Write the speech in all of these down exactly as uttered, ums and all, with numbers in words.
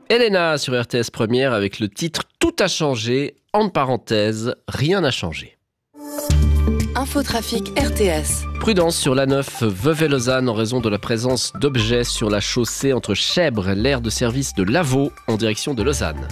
Elena sur R T S Première avec le titre « Tout a changé », entre parenthèses, rien n'a changé. Infotrafic R T S. Prudence sur l'A neuf Vevey-Lausanne en raison de la présence d'objets sur la chaussée entre Chèvres, l'aire de service de Lavaux en direction de Lausanne.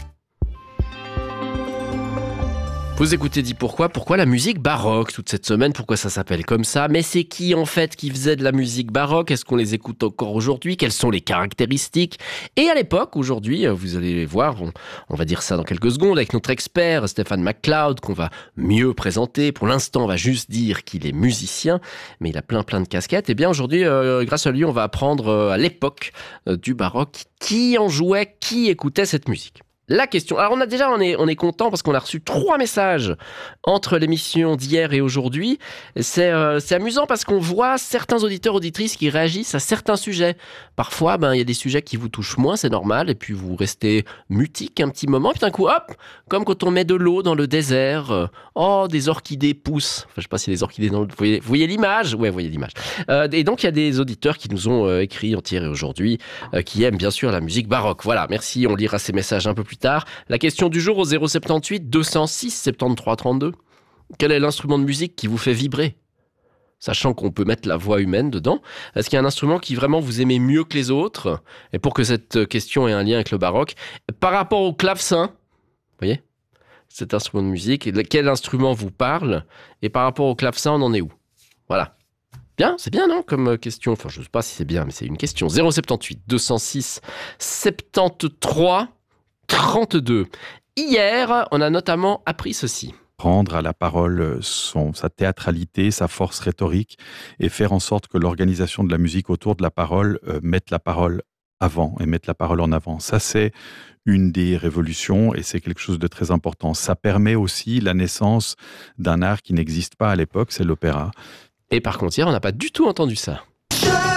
Vous écoutez Dis Pourquoi, pourquoi la musique baroque toute cette semaine, pourquoi ça s'appelle comme ça? Mais c'est qui en fait qui faisait de la musique baroque? Est-ce qu'on les écoute encore aujourd'hui? Quelles sont les caractéristiques? Et à l'époque, aujourd'hui, vous allez les voir, on, on va dire ça dans quelques secondes avec notre expert Stéphane McLeod qu'on va mieux présenter. Pour l'instant, on va juste dire qu'il est musicien, mais il a plein plein de casquettes. Et bien aujourd'hui, euh, grâce à lui, on va apprendre euh, à l'époque euh, du baroque qui en jouait, qui écoutait cette musique. La question. Alors on a déjà, on est, on est content parce qu'on a reçu trois messages entre l'émission d'hier et aujourd'hui. C'est, euh, c'est amusant parce qu'on voit certains auditeurs, auditrices qui réagissent à certains sujets. Parfois, ben, il y a des sujets qui vous touchent moins, c'est normal. Et puis vous restez mutique un petit moment. Puis d'un coup, hop, comme quand on met de l'eau dans le désert. Euh, oh, des orchidées poussent. Enfin, je sais pas si les orchidées dans le... Vous voyez, vous voyez l'image? Ouais, vous voyez l'image. Euh, et donc il y a des auditeurs qui nous ont euh, écrit hier et aujourd'hui, euh, qui aiment bien sûr la musique baroque. Voilà, merci. On lira ces messages un peu plus tard. La question du jour au zéro soixante-dix-huit deux cent six soixante-treize trente-deux. Quel est l'instrument de musique qui vous fait vibrer? Sachant qu'on peut mettre la voix humaine dedans. Est-ce qu'il y a un instrument qui vraiment vous aimez mieux que les autres? Et pour que cette question ait un lien avec le baroque, par rapport au clavecin, vous voyez, cet instrument de musique, quel instrument vous parle? Et par rapport au clavecin, on en est où? Voilà. Bien, c'est bien, non, comme question? Enfin, je ne sais pas si c'est bien, mais c'est une question. zéro soixante-dix-huit deux cent six soixante-treize trente-deux. Hier, on a notamment appris ceci. Rendre à la parole son, sa théâtralité, sa force rhétorique et faire en sorte que l'organisation de la musique autour de la parole euh, mette la parole avant et mette la parole en avant. Ça, c'est une des révolutions et c'est quelque chose de très important. Ça permet aussi la naissance d'un art qui n'existe pas à l'époque, c'est l'opéra. Et par contre, hier, on n'a pas du tout entendu ça.